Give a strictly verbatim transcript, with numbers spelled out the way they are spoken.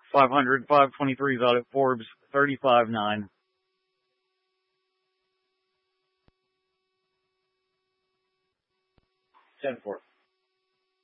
five hundred, five twenty-three is out at Forbes, thirty-five nine. ten four.